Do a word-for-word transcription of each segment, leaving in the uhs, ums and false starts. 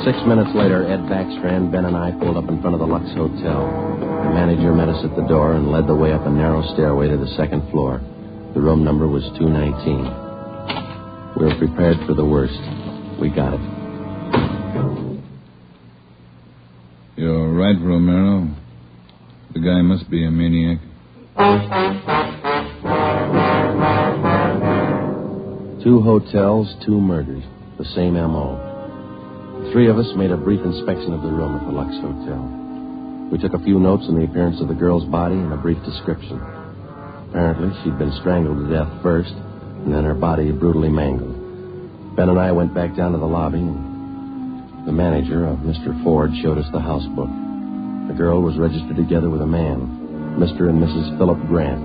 Six minutes later, Ed Backstrand, Ben, and I pulled up in front of the Lux Hotel. The manager met us at the door and led the way up a narrow stairway to the second floor. The room number was two nineteen. We were prepared for the worst. We got it. You're right, Romero. The guy must be a maniac. Two hotels, two murders. The same M O. Three of us made a brief inspection of the room at the Lux Hotel. We took a few notes on the appearance of the girl's body and a brief description. Apparently, she'd been strangled to death first, and then her body brutally mangled. Ben and I went back down to the lobby, and the manager, uh, Mister Ford, showed us the house book. The girl was registered together with a man, Mister and Missus Philip Grant.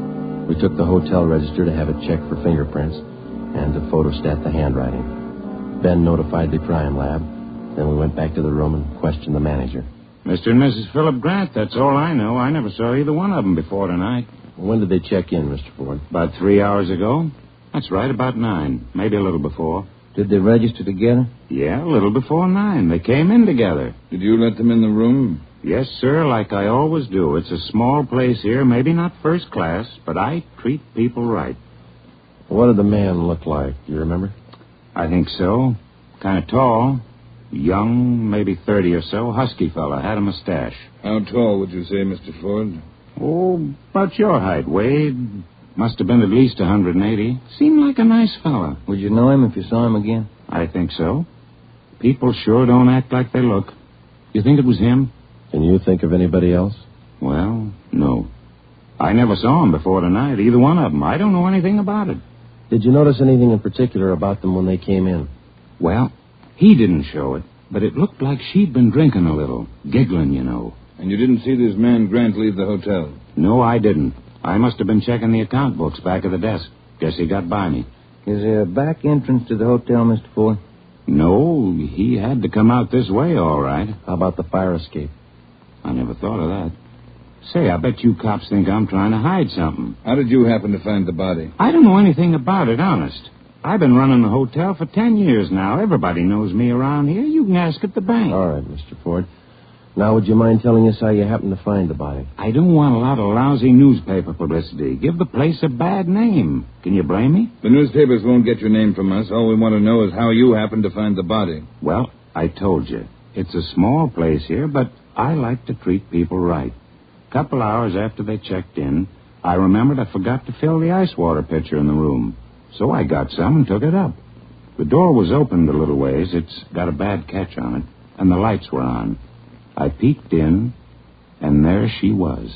We took the hotel register to have it checked for fingerprints and to photostat the handwriting. Ben notified the crime lab. Then we went back to the room and questioned the manager. Mister and Missus Philip Grant, that's all I know. I never saw either one of them before tonight. When did they check in, Mister Ford? About three hours ago. That's right, about nine. Maybe a little before. Did they register together? Yeah, a little before nine. They came in together. Did you let them in the room? Yes, sir, like I always do. It's a small place here, maybe not first class, but I treat people right. What did the man look like? Do you remember? I think so. Kind of tall. Young, maybe thirty or so. Husky fella. Had a mustache. How tall would you say, Mister Ford? Oh, about your height, Wade. Must have been at least one hundred eighty. Seemed like a nice fella. Would you know him if you saw him again? I think so. People sure don't act like they look. You think it was him? Can you think of anybody else? Well, no. I never saw him before tonight, either one of them. I don't know anything about it. Did you notice anything in particular about them when they came in? Well, he didn't show it, but it looked like she'd been drinking a little. Giggling, you know. And you didn't see this man Grant leave the hotel? No, I didn't. I must have been checking the account books back of the desk. Guess he got by me. Is there a back entrance to the hotel, Mister Ford? No, he had to come out this way, all right. How about the fire escape? I never thought of that. Say, I bet you cops think I'm trying to hide something. How did you happen to find the body? I don't know anything about it, honest. I've been running the hotel for ten years now. Everybody knows me around here. You can ask at the bank. All right, Mister Ford. Now, would you mind telling us how you happened to find the body? I don't want a lot of lousy newspaper publicity. Give the place a bad name. Can you blame me? The newspapers won't get your name from us. All we want to know is how you happened to find the body. Well, I told you. It's a small place here, but I like to treat people right. A couple hours after they checked in, I remembered I forgot to fill the ice water pitcher in the room. So I got some and took it up. The door was opened a little ways. It's got a bad catch on it, and the lights were on. I peeked in, and there she was.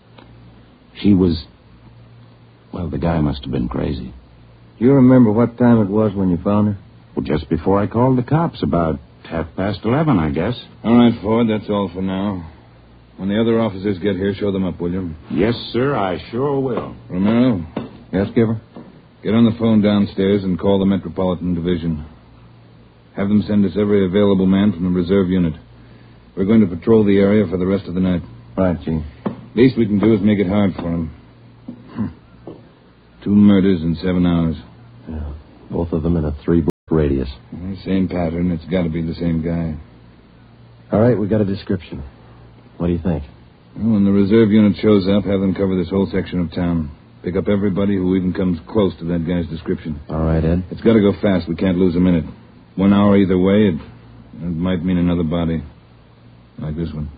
She was... Well, the guy must have been crazy. Do you remember what time it was when you found her? Well, just before I called the cops, about half past eleven, I guess. All right, Ford, that's all for now. When the other officers get here, show them up, will you? Yes, sir, I sure will. Romero? Yes, Skipper? Get on the phone downstairs and call the Metropolitan Division. Have them send us every available man from the reserve unit. We're going to patrol the area for the rest of the night. Right, Chief. Least we can do is make it hard for them. Two murders in seven hours. Yeah, both of them in a three-block radius. Well, same pattern. It's got to be the same guy. All right, we got a description. What do you think? Well, when the reserve unit shows up, have them cover this whole section of town. Pick up everybody who even comes close to that guy's description. All right, Ed. It's got to go fast. We can't lose a minute. One hour either way, it, it might mean another body. Like this one.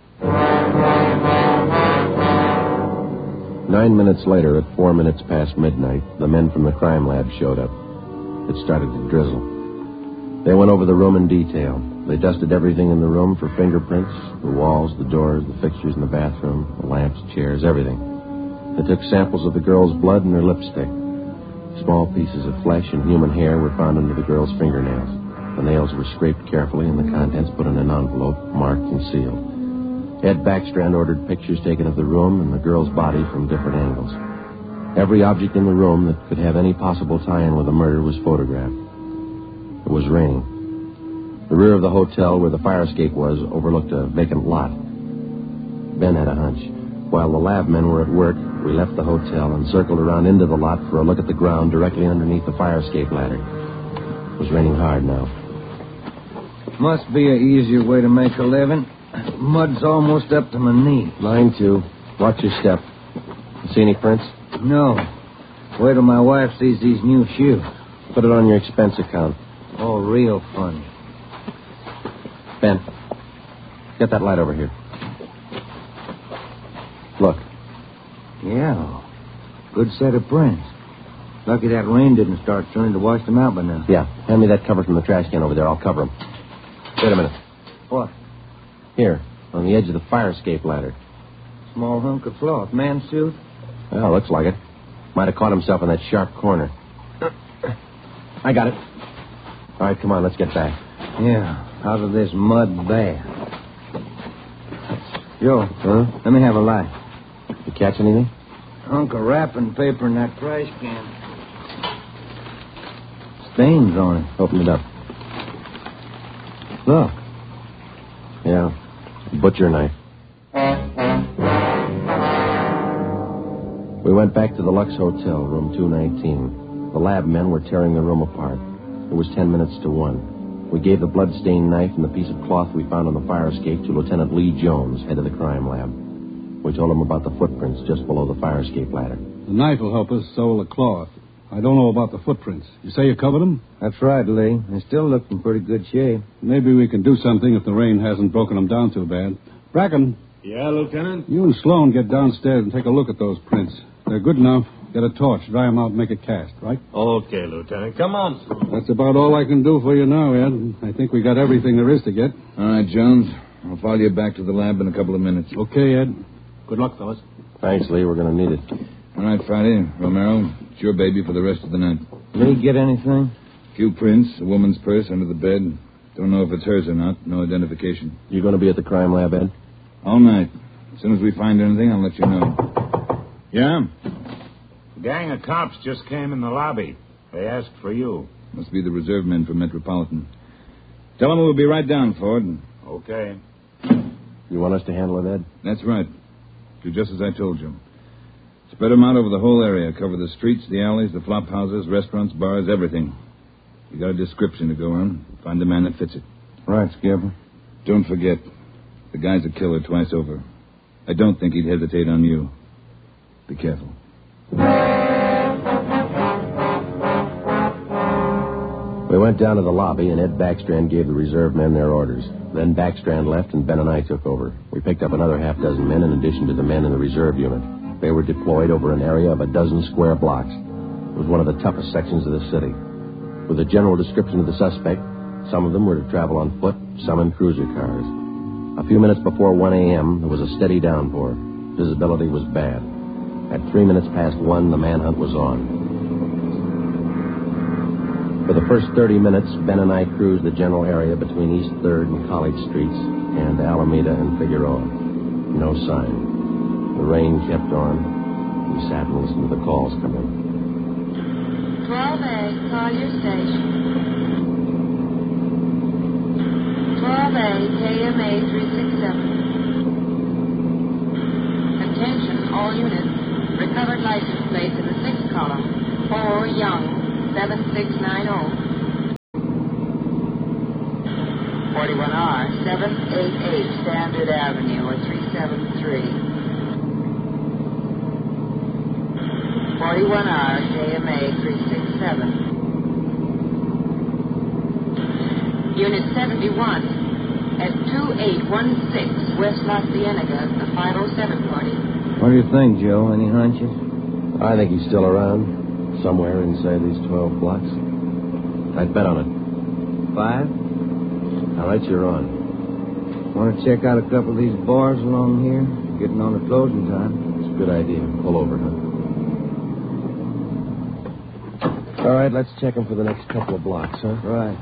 Nine minutes later, at four minutes past midnight, the men from the crime lab showed up. It started to drizzle. They went over the room in detail. They dusted everything in the room for fingerprints, the walls, the doors, the fixtures in the bathroom, the lamps, chairs, everything. They took samples of the girl's blood and her lipstick. Small pieces of flesh and human hair were found under the girl's fingernails. The nails were scraped carefully and the contents put in an envelope, marked and sealed. Ed Backstrand ordered pictures taken of the room and the girl's body from different angles. Every object in the room that could have any possible tie-in with the murder was photographed. It was raining. The rear of the hotel where the fire escape was overlooked a vacant lot. Ben had a hunch. While the lab men were at work, we left the hotel and circled around into the lot for a look at the ground directly underneath the fire escape ladder. It was raining hard now. Must be an easier way to make a living. Mud's almost up to my knee. Mine, too. Watch your step. You see any prints? No. Wait till my wife sees these new shoes. Put it on your expense account. Oh, real funny. Ben, get that light over here. Look. Yeah. Good set of prints. Lucky that rain didn't start turning to wash them out by now. Yeah. Hand me that cover from the trash can over there. I'll cover them. Wait a minute. What? Here, on the edge of the fire escape ladder. Small hunk of cloth. Man's suit? Well, looks like it. Might have caught himself in that sharp corner. I got it. All right, come on, let's get back. Yeah, out of this mud bath. Joe, Huh? let me have a light. You catch anything? Hunk of wrapping paper in that trash can. Stains on it. Open it up. Look. Yeah, butcher knife. We went back to the Lux Hotel, room two nineteen. The lab men were tearing the room apart. It was ten minutes to one. We gave the blood-stained knife and the piece of cloth we found on the fire escape to Lieutenant Lee Jones, head of the crime lab. We told him about the footprints just below the fire escape ladder. The knife will help us, so will the cloth. I don't know about the footprints. You say you covered them? That's right, Lee. They still look in pretty good shape. Maybe we can do something if the rain hasn't broken them down too bad. Bracken. Yeah, Lieutenant? You and Sloan get downstairs and take a look at those prints. They're good enough. Get a torch, dry them out, and make a cast, right? Okay, Lieutenant. Come on. That's about all I can do for you now, Ed. I think we got everything there is to get. All right, Jones. I'll follow you back to the lab in a couple of minutes. Okay, Ed. Good luck, fellas. Thanks, Lee. We're going to need it. All right, Friday. Romero, it's your baby for the rest of the night. Lee, get anything? Few prints, a woman's purse under the bed. Don't know if it's hers or not. No identification. You going to be at the crime lab, Ed? All night. As soon as we find anything, I'll let you know. Yeah? A gang of cops just came in the lobby. They asked for you. Must be the reserve men from Metropolitan. Tell them we'll be right down, Ford. Okay. You want us to handle it, Ed? That's right. Do just as I told you. Spread them out over the whole area. Cover the streets, the alleys, the flop houses, restaurants, bars, everything. You got a description to go on. Find the man that fits it. Right, Skipper. Don't forget, the guy's a killer twice over. I don't think he'd hesitate on you. Be careful. We went down to the lobby, and Ed Backstrand gave the reserve men their orders. Then Backstrand left, and Ben and I took over. We picked up another half dozen men in addition to the men in the reserve unit. They were deployed over an area of a dozen square blocks. It was one of the toughest sections of the city. With a general description of the suspect, some of them were to travel on foot, some in cruiser cars. A few minutes before one a.m., there was a steady downpour. Visibility was bad. At three minutes past one, the manhunt was on. For the first thirty minutes, Ben and I cruised the general area between East third and College Streets and Alameda and Figueroa. No sign. The rain kept on. We sat and listened to the calls come in. twelve A, call your station. twelve A, K M A three six seven. Attention, all units. Recovered license plate in the sixth column. four Young, seven six nine zero. forty-one R, seven eight eight Standard Avenue, or three seven three. forty-one R, K M A three six seven. Unit seventy-one, at two eight one six West La Cienega, the five oh seven party. What do you think, Joe? Any hunches? I think he's still around, somewhere inside these twelve blocks. I'd bet on it. Five? All right, you're on. Want to check out a couple of these bars along here? Getting on the closing time. It's a good idea. Pull over, huh? All right, let's check him for the next couple of blocks, huh? Right.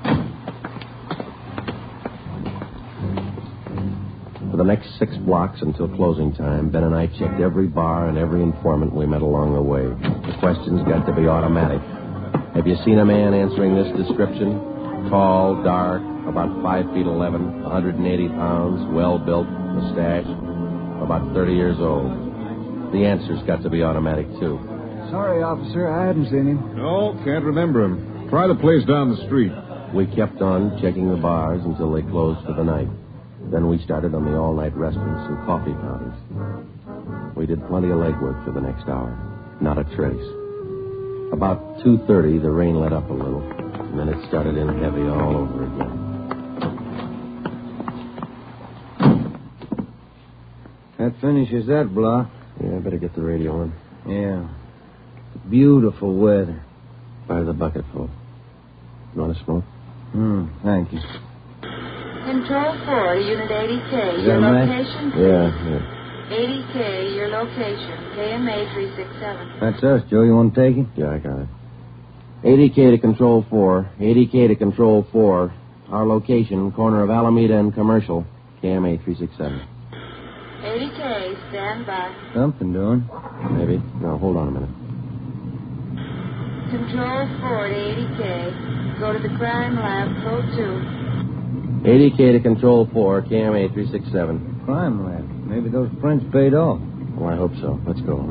For the next six blocks until closing time, Ben and I checked every bar and every informant we met along the way. The questions got to be automatic. Have you seen a man answering this description? Tall, dark, about five feet eleven, one hundred eighty pounds, well-built, mustache, about thirty years old. The answers got to be automatic, too. Sorry, officer, I hadn't seen him. No, can't remember him. Try the place down the street. We kept on checking the bars until they closed for the night. Then we started on the all-night restaurants and coffee counters. We did plenty of legwork for the next hour. Not a trace. About two thirty, the rain let up a little, and then it started in heavy all over again. That finishes that block. Yeah, I better get the radio on. Yeah. Beautiful weather. Fire the bucketful. You want to smoke? Hmm, thank you. Control four, Unit eighty K. Is Your that right? location? Yeah, yeah. eighty K, your location. K M A three six seven. That's us, Joe. You want to take it? Yeah, I got it. eighty K to Control four. eighty K to Control four. Our location, corner of Alameda and Commercial. K M A three six seven. eighty K, stand by. Something doing. Maybe. No, hold on a minute. Control four to eighty K. Go to the crime lab, code two. eighty K to Control four. K M A three six seven. Crime lab. Maybe those prints paid off. Well, I hope so. Let's go.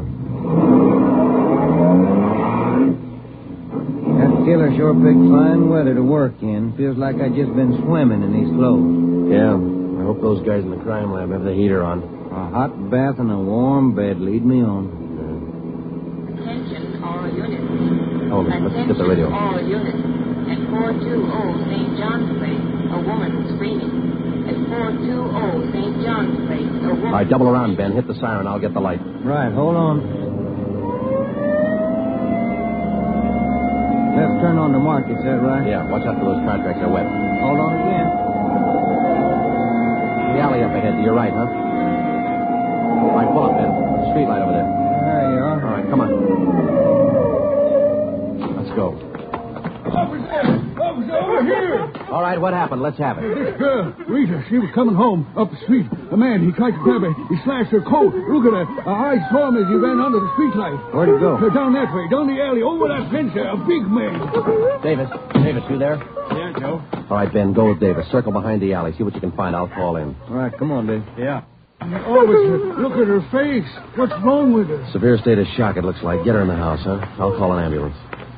That killer sure picked fine weather to work in. Feels like I just been swimming in these clothes. Yeah. I hope those guys in the crime lab have the heater on. A hot bath and a warm bed lead me on. Attention, all units. Hold it. Let's get the radio. Attention, all units. At four two zero Saint John's Place, a woman screaming. At four two zero Saint John's Place, a woman... All right, double around, Ben. Hit the siren. I'll get the light. Right, hold on. Left turn on the market, is that right? Yeah, watch out for those car tracks. They're wet. Hold on again. The alley up ahead to your right, huh? All right, pull up, Ben. Street light over there. There you are. All right, come on. Let's go. Officer! Officer, over here! All right, what happened? Let's have it. This girl, Rita, she was coming home up the street. A man, he tried to grab her. He slashed her coat. Look at her. I saw him as he ran under the street light. Where'd he go? Uh, down that way, down the alley, over that fence there. A big man. Davis. Davis, you there? Yeah, Joe. All right, Ben, go with Davis. Circle behind the alley. See what you can find. I'll call in. All right, come on, Dave. Yeah. Officer, look at her face. What's wrong with her? Severe state of shock, it looks like. Get her in the house, huh? I'll call an ambulance.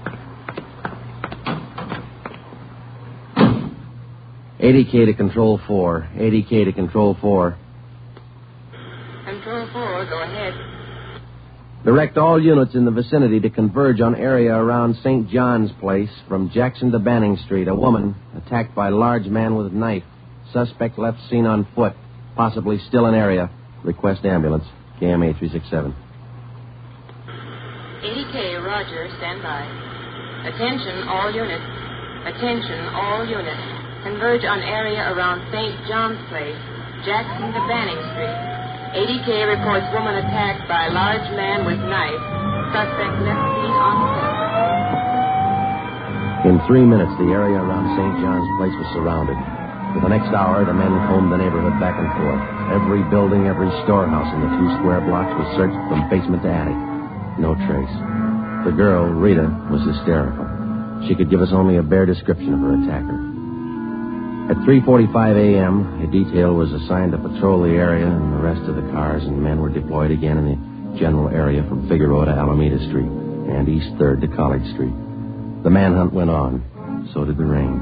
eighty K to Control four. eighty K to Control four. Control four, go ahead. Direct all units in the vicinity to converge on area around Saint John's Place from Jackson to Banning Street. A woman attacked by a large man with knife. Suspect left seen on foot. Possibly still in area. Request ambulance. K M A three six seven. eighty K, roger, stand by. Attention, all units. Attention, all units. Converge on area around Saint John's Place, Jackson to Banning Street. eighty K reports woman attacked by a large man with knife. Suspect left seen on foot. In three minutes, the area around Saint John's Place was surrounded. For the next hour, the men combed the neighborhood back and forth. Every building, every storehouse in the two square blocks was searched from basement to attic. No trace. The girl, Rita, was hysterical. She could give us only a bare description of her attacker. At three forty-five a.m., a detail was assigned to patrol the area and the rest of the cars, and men were deployed again in the general area from Figueroa to Alameda Street and East third to College Street. The manhunt went on. So did the rain.